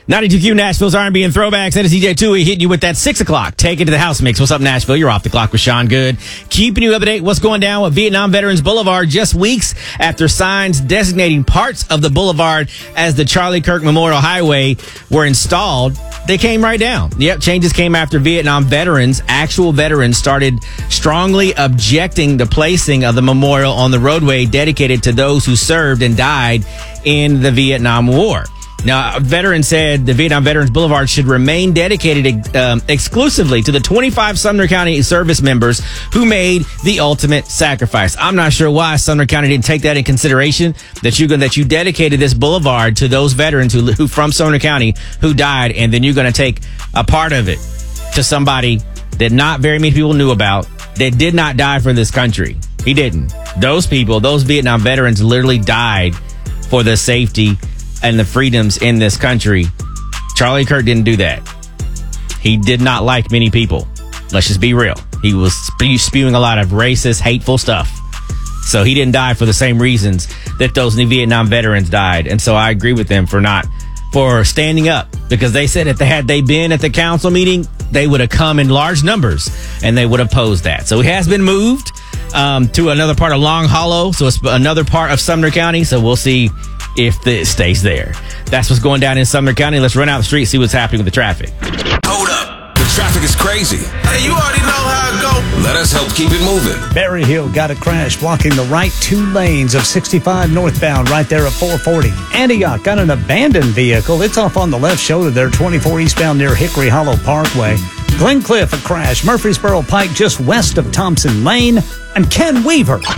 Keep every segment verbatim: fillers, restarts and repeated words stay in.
ninety-two Q Nashville's R and B and throwbacks. That is D J Tui hitting you with that six o'clock. Take it to the house mix. What's up, Nashville? You're off the clock with Sean Good. Keeping you up to date. What's going down with Vietnam Veterans Boulevard just weeks after signs designating parts of the boulevard as the Charlie Kirk Memorial Highway were installed. They came right down. Yep, changes came after Vietnam veterans, actual veterans, started strongly objecting the placing of the memorial on the roadway dedicated to those who served and died in the Vietnam War. Now, a veteran said the Vietnam Veterans Boulevard should remain dedicated um, exclusively to the twenty-five Sumner County service members who made the ultimate sacrifice. I'm not sure why Sumner County didn't take that in consideration, that you that you dedicated this boulevard to those veterans who, who from Sumner County who died, and then you're going to take a part of it to somebody that not very many people knew about, that did not die for this country. He didn't. Those people, those Vietnam veterans literally died for the safety and the freedoms in this country. Charlie Kirk didn't do that. He did not like many people. Let's just be real. He was spe- spewing a lot of racist, hateful stuff. So he didn't die for the same reasons that those Vietnam veterans died. And so I agree with them for not, for standing up, because they said if they had they been at the council meeting, they would have come in large numbers and they would have opposed that. So he has been moved um, to another part of Long Hollow. So it's another part of Sumner County. So we'll see if it stays there. That's what's going down in Sumner County. Let's run out the street, see what's happening with the traffic. Hold up. The traffic is crazy. Hey, you already know how it go. Let us help keep it moving. Berry Hill got a crash blocking the right two lanes of sixty-five northbound right there at four forty. Antioch got an abandoned vehicle. It's off on the left shoulder there, twenty-four eastbound near Hickory Hollow Parkway. Glencliff, a crash. Murfreesboro Pike just west of Thompson Lane. And Ken Weaver. Get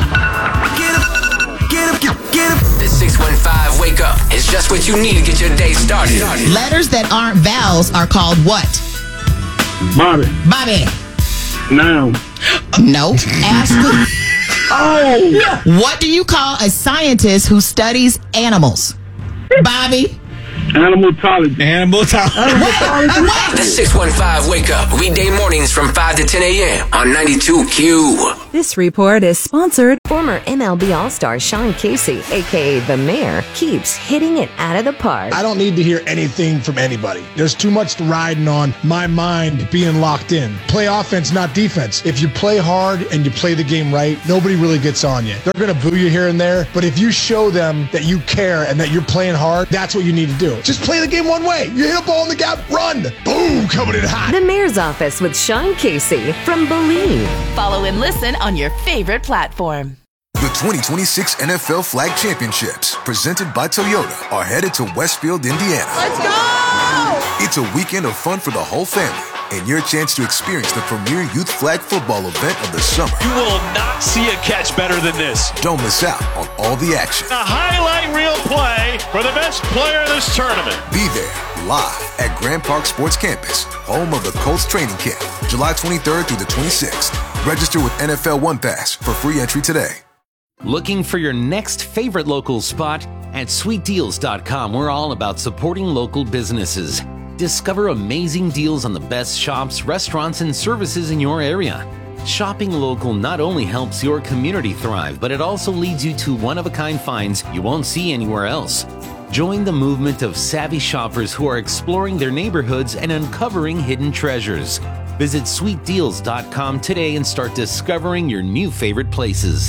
up, get up, get, get up. The six one five Wake Up is just what you need to get your day started. Letters that aren't vowels are called what? Bobby. Bobby. Noun. No. Ask the, Oh! what do you call a scientist who studies animals? Bobby. Animalology. Animalology. The six one five Wake Up, weekday mornings from five to ten a.m. on ninety-two Q. This report is sponsored. Former M L B All-Star Sean Casey, a k a. The Mayor, keeps hitting it out of the park. I don't need to hear anything from anybody. There's too much riding on my mind being locked in. Play offense, not defense. If you play hard and you play the game right, nobody really gets on you. They're going to boo you here and there, but if you show them that you care and that you're playing hard, that's what you need to do. Just play the game one way. You hit a ball in the gap, run. Boom, coming in hot. The Mayor's Office with Sean Casey from Believe. Follow and listen on your favorite platform. The twenty twenty-six N F L Flag Championships, presented by Toyota, are headed to Westfield, Indiana. Let's go! It's a weekend of fun for the whole family and your chance to experience the premier youth flag football event of the summer. You will not see a catch better than this. Don't miss out on all the action. A highlight reel play for the best player in this tournament. Be there live at Grand Park Sports Campus, home of the Colts training camp, July twenty-third through the twenty-sixth. Register with N F L One Pass for free entry today. Looking for your next favorite local spot? At sweet deals dot com, we're all about supporting local businesses. Discover amazing deals on the best shops, restaurants, and services in your area. Shopping local not only helps your community thrive, but it also leads you to one-of-a-kind finds you won't see anywhere else. Join the movement of savvy shoppers who are exploring their neighborhoods and uncovering hidden treasures. Visit sweet deals dot com today and start discovering your new favorite places.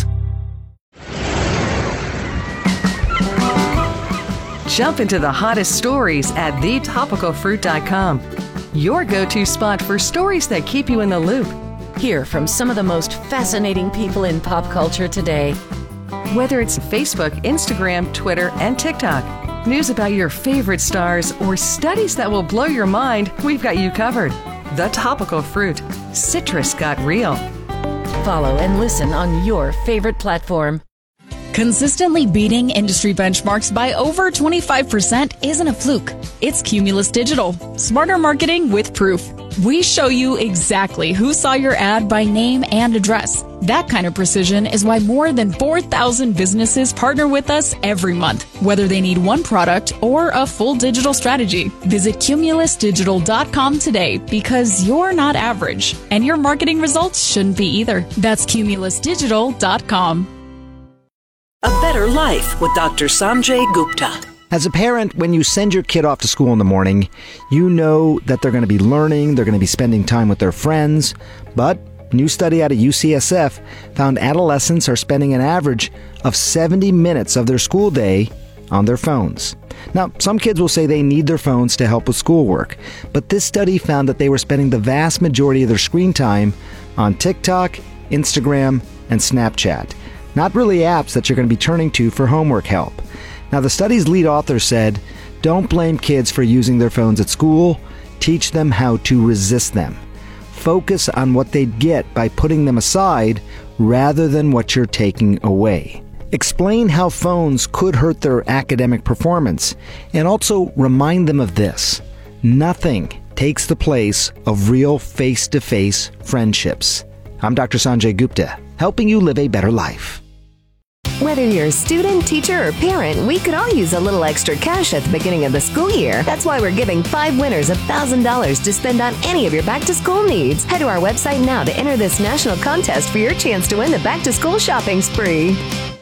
Jump into the hottest stories at the topical fruit dot com. Your go-to spot for stories that keep you in the loop. Hear from some of the most fascinating people in pop culture today. Whether it's Facebook, Instagram, Twitter, and TikTok, news about your favorite stars, or studies that will blow your mind, we've got you covered. The Topical Fruit. Citrus got real. Follow and listen on your favorite platform. Consistently beating industry benchmarks by over twenty-five percent isn't a fluke. It's Cumulus Digital. Smarter marketing with proof. We show you exactly who saw your ad by name and address. That kind of precision is why more than four thousand businesses partner with us every month, whether they need one product or a full digital strategy. Visit cumulus digital dot com today, because you're not average, and your marketing results shouldn't be either. That's cumulus digital dot com. A Better Life with Doctor Sanjay Gupta. As a parent, when you send your kid off to school in the morning, you know that they're going to be learning, they're going to be spending time with their friends. But a new study out of U C S F found adolescents are spending an average of seventy minutes of their school day on their phones. Now, some kids will say they need their phones to help with schoolwork, but this study found that they were spending the vast majority of their screen time on TikTok, Instagram, and Snapchat. Not really apps that you're going to be turning to for homework help. Now, the study's lead author said, don't blame kids for using their phones at school. Teach them how to resist them. Focus on what they'd get by putting them aside rather than what you're taking away. Explain how phones could hurt their academic performance, and also remind them of this. Nothing takes the place of real face-to-face friendships. I'm Doctor Sanjay Gupta, helping you live a better life. Whether you're a student, teacher, or parent, we could all use a little extra cash at the beginning of the school year. That's why we're giving five winners one thousand dollars to spend on any of your back-to-school needs. Head to our website now to enter this national contest for your chance to win the back-to-school shopping spree.